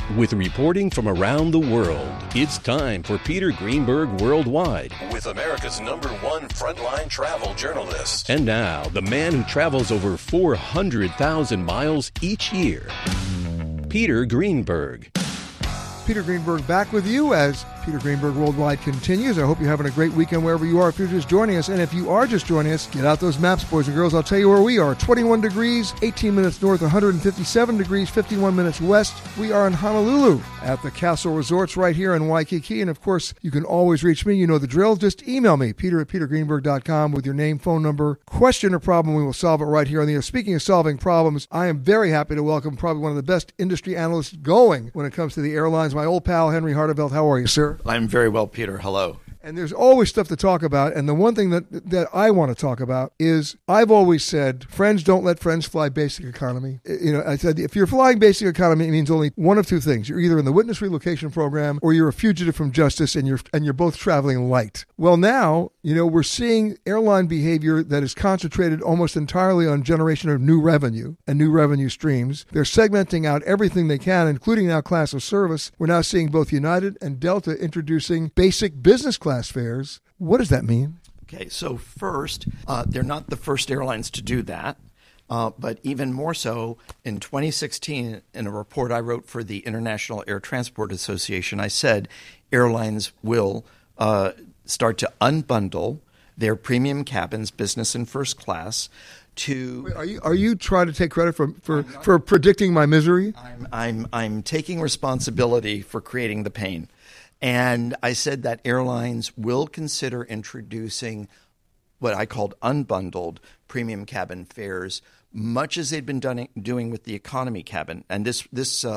With reporting from around the world, it's time for Peter Greenberg Worldwide, with America's #1 frontline travel journalist. And now, the man who travels over 400,000 miles each year, Peter Greenberg. Peter Greenberg back with you as Peter Greenberg Worldwide continues. I hope you're having a great weekend wherever you are. If you're just joining us, and if you are just joining us, get out those maps, boys and girls. I'll tell you where we are. 21 degrees, 18 minutes north, 157 degrees, 51 minutes west. We are in Honolulu at the Castle Resorts right here in Waikiki. And, of course, you can always reach me. You know the drill. Just email me, peter@petergreenberg.com, with your name, phone number, question, or problem. We will solve it right here on the air. Speaking of solving problems, I am very happy to welcome probably one of the best industry analysts going when it comes to the airlines, my old pal, Henry Hartevelt. How are you, sir? I'm very well, Peter. Hello. And there's always stuff to talk about. And the one thing that I want to talk about is I've always said, friends don't let friends fly basic economy. You know, I said, if you're flying basic economy, it means only one of two things. You're either in the witness relocation program or you're a fugitive from justice and you're both traveling light. Well, now, you know, we're seeing airline behavior that is concentrated almost entirely on generation of new revenue and new revenue streams. They're segmenting out everything they can, including now class of service. We're now seeing both United and Delta introducing basic business class fares. What does that mean? Okay, so first, they're not the first airlines to do that, but even more so, in 2016, in a report I wrote for the International Air Transport Association, I said airlines will start to unbundle their premium cabins, business and first class, to... Wait, are you trying to take credit for predicting my misery? I'm taking responsibility for creating the pain. And I said that airlines will consider introducing what I called unbundled premium cabin fares, much as they'd been doing with the economy cabin. And this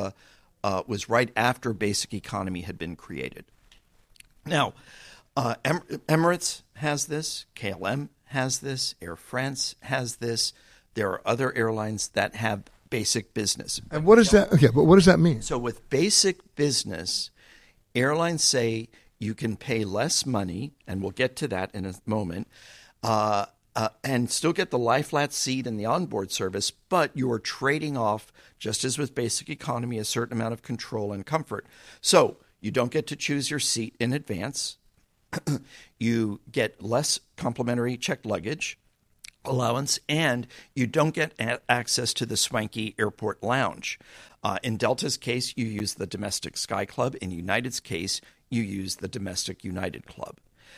was right after basic economy had been created. Now, Emirates has this, KLM has this, Air France has this. There are other airlines that have basic business. And what does that? Okay, but what does that mean? So with basic business, airlines say you can pay less money, and we'll get to that in a moment, and still get the lie-flat seat and the onboard service, but you are trading off, just as with basic economy, a certain amount of control and comfort. So you don't get to choose your seat in advance. You get less complimentary checked luggage allowance, and you don't get access to the swanky airport lounge. In Delta's case, you use the domestic Sky Club. In United's case, you use the domestic United Club.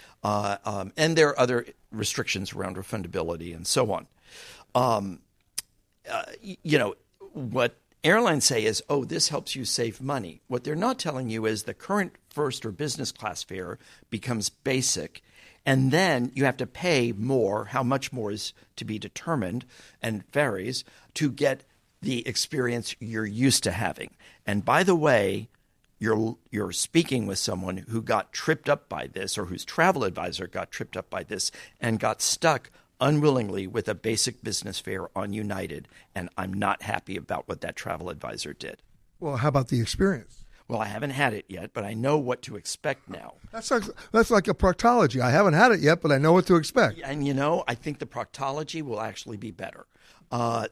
And there are other restrictions around refundability and so on. You know, what airlines say is, oh, this helps you save money. What they're not telling you is the current first or business class fare becomes basic, and then you have to pay more. How much more is to be determined and varies to get the experience you're used to having. And by the way, you're speaking with someone who got tripped up by this, or whose travel advisor got tripped up by this and got stuck unwillingly with a basic business fare on United. And I'm not happy about what that travel advisor did. Well, how about the experience? Well, I haven't had it yet, but I know what to expect now. That's like a proctology. I haven't had it yet, but I know what to expect. And, you know, I think the proctology will actually be better. I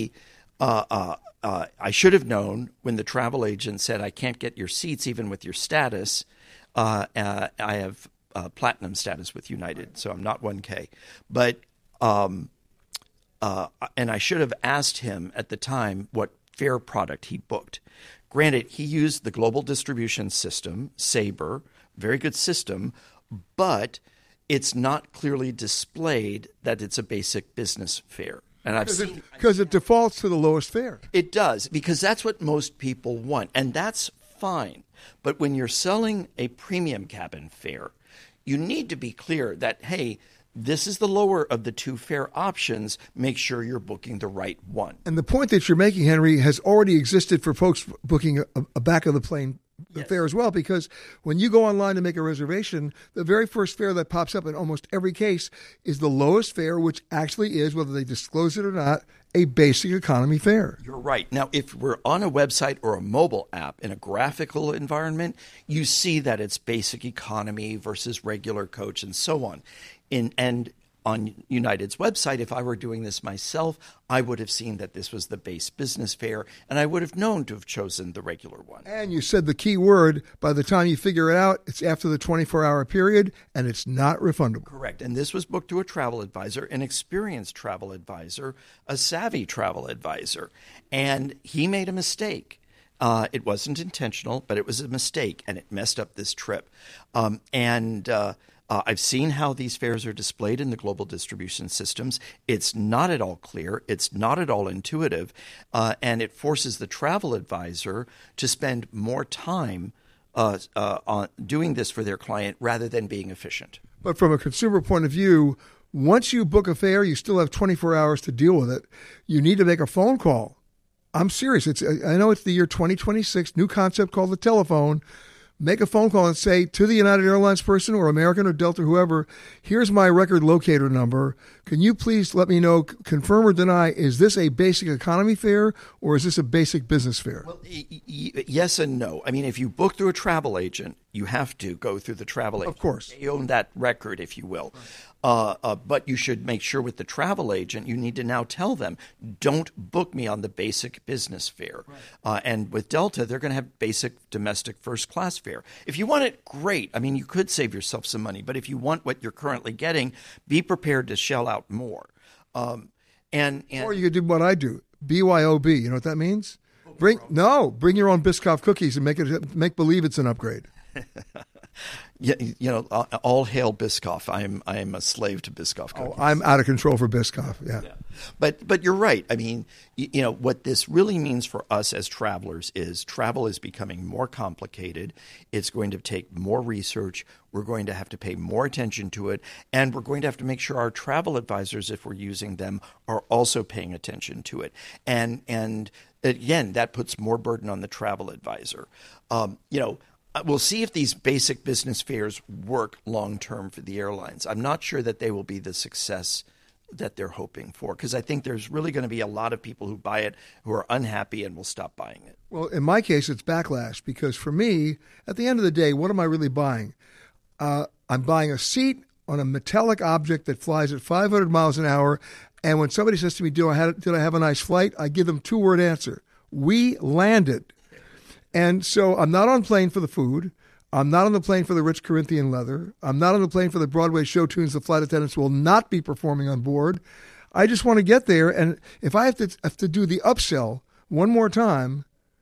should have known when the travel agent said, I can't get your seats even with your status. I have platinum status with United, so I'm not 1K. But and I should have asked him at the time what fare product he booked. Granted, he used the global distribution system, Sabre, very good system, but it's not clearly displayed that it's a basic business fare. And I've seen because it defaults to the lowest fare. It does, because that's what most people want, and that's fine. But when you're selling a premium cabin fare, you need to be clear that, hey, this is the lower of the two fare options. Make sure you're booking the right one. And the point that you're making, Henry, has already existed for folks booking a back of the plane fare as well, because when you go online to make a reservation, the very first fare that pops up in almost every case is the lowest fare, which actually is, whether they disclose it or not, a basic economy fare. You're right. Now, if we're on a website or a mobile app in a graphical environment, you see that it's basic economy versus regular coach and so on. And on United's website, if I were doing this myself, I would have seen that this was the base business fare, and I would have known to have chosen the regular one. And you said the key word, by the time you figure it out, it's after the 24-hour period, and it's not refundable. Correct. And this was booked to a travel advisor, an experienced travel advisor, a savvy travel advisor. And he made a mistake. It wasn't intentional, but it was a mistake, and it messed up this trip. I've seen how these fares are displayed in the global distribution systems. It's not at all clear. It's not at all intuitive. And it forces the travel advisor to spend more time on doing this for their client rather than being efficient. But from a consumer point of view, once you book a fare, you still have 24 hours to deal with it. You need to make a phone call. I'm serious. I know it's the year 2026, new concept called the telephone. Make a phone call and say to the United Airlines person or American or Delta, whoever, here's my record locator number. Can you please let me know, confirm or deny, is this a basic economy fare or is this a basic business fare? Well, yes and no. I mean, if you book through a travel agent, you have to go through the travel agent. Of course. They own that record, if you will. But you should make sure with the travel agent, you need to now tell them, don't book me on the basic business fare. Right. And with Delta, they're going to have basic domestic first class fare. If you want it, great. I mean, you could save yourself some money. But if you want what you're currently getting, be prepared to shell out more. Or you could do what I do, BYOB. You know what that means? Bring your own Biscoff cookies and make believe it's an upgrade. Yeah, all hail Biscoff. I am a slave to Biscoff cookies. Oh, I'm out of control for Biscoff. Yeah. But you're right. I mean, what this really means for us as travelers is travel is becoming more complicated. It's going to take more research. We're going to have to pay more attention to it, and we're going to have to make sure our travel advisors, if we're using them, are also paying attention to it. And again, that puts more burden on the travel advisor. We'll see if these basic business fares work long-term for the airlines. I'm not sure that they will be the success that they're hoping for, because I think there's really going to be a lot of people who buy it who are unhappy and will stop buying it. Well, in my case, it's backlash, because for me, at the end of the day, what am I really buying? I'm buying a seat on a metallic object that flies at 500 miles an hour, and when somebody says to me, did I have a nice flight? I give them two-word answer. We landed. And so I'm not on plane for the food. I'm not on the plane for the rich Corinthian leather. I'm not on the plane for the Broadway show tunes the flight attendants will not be performing on board. I just want to get there. And if I have to do the upsell one more time,